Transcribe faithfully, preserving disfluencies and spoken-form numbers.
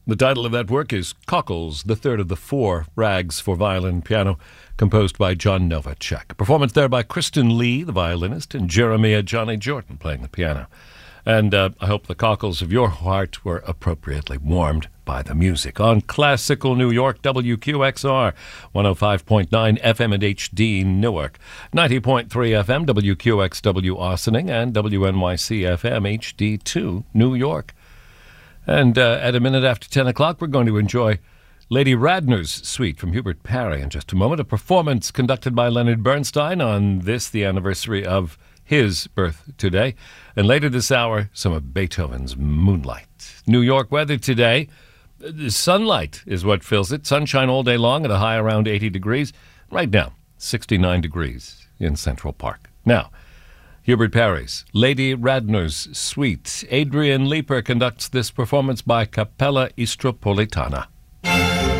The title of that work is Cockles, the third of the four rags for violin and piano, composed by John Novacek. A performance there by Kristen Lee, the violinist, and Jeremiah Johnny Jordan playing the piano. And uh, I hope the cockles of your heart were appropriately warmed by the music. On Classical New York, W Q X R, one oh five point nine F M and H D Newark, ninety point three F M, W Q X W Ossining, and W N Y C F M H D two New York. And uh, at a minute after ten o'clock, we're going to enjoy Lady Radner's Suite from Hubert Parry in just a moment, a performance conducted by Leonard Bernstein on this, the anniversary of his birth today. And later this hour, some of Beethoven's Moonlight. New York weather today, sunlight is what fills it. Sunshine all day long at a high around eighty degrees. Right now, sixty-nine degrees in Central Park. Now, Hubert Parry's Lady Radner's Suite. Adrian Leeper conducts this performance by Capella Istropolitana.